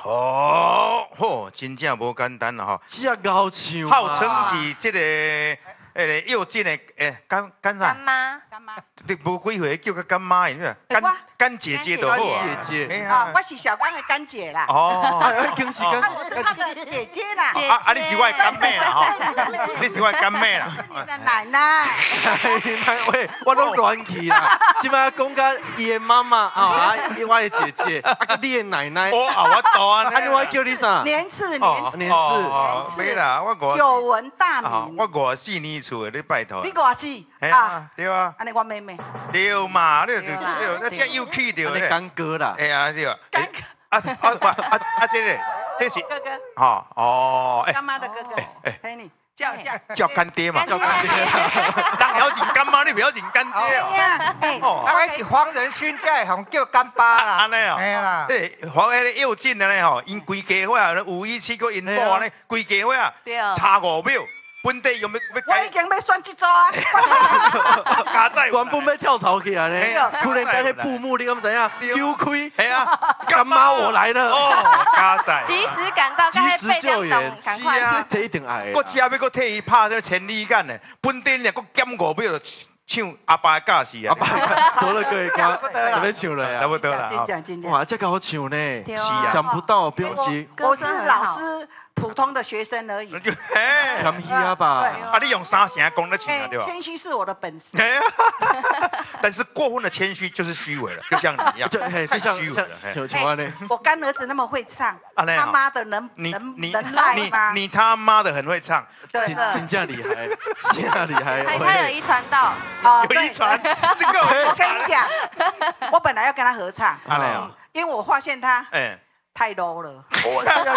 哦，吼，真正无简单啦吼！ 这高唱， 号称是这个幼稚的干啥？ 干妈， 你无几岁叫个干妈，你干姐姐都好啊。 姐姐， 啊，我是小刚的干姐啦。 哦， 恭喜啊，我是她的姐姐啦。 你是我的干妹啦吼，你是我的干妹啦。 你的奶奶。 喂，我拢乱去啦，即摆讲甲伊的妈妈啊，我的姐姐，你的奶奶。 我大啊， 我叫你啥？ 年次。 没啦，我久闻大名。 我54年厝的，你拜托。 你54 啊？对啊。 安尼我妹妹。 对嘛，你这有气着咧。 干哥啦。 哎呀，对啊。 干哥。 这是哥哥。 哦， 干妈的哥哥。陪你叫一下。 叫干爹嘛。叫干爹。当要认干妈，你不要认干爹哦。我是黄仁勋，才会叫干爸啦。 安尼哦。 哎啦。 黄迄个幼稚的咧吼，因规家伙517去过因某安尼，规家伙差5秒。本地用要我已经要选这组啊！ 加载原本要跳槽起来咧，突然间迄布幕你敢知影？丢开！ 哎呀， 干妈我来了！ 哦，加载！ 及时赶到， 及时救援， 是啊， 这一定爱。 我只要要替伊拍这千里眼呢，本地呢，佫减5秒就唱阿爸的架势啊！ 多了个歌，准备唱了呀， 差不多了。 哇，这个好唱呢， 是啊， 想不到，不用急。 我是老师。普通的学生而已， 谦虚啊吧？ 啊，你用3声讲得清啊，对吧？ 谦虚是我的本事。 但是过分的谦虚就是虚伪了，就像你一样，太虚伪了。 我干儿子那么会唱，他妈的能赖吗？ 你他妈的很会唱， 真正厉害，真厉害。 他有遗传到， 有遗传。这个我跟你讲，我本来要跟他合唱， 因为我发现他太 low 了。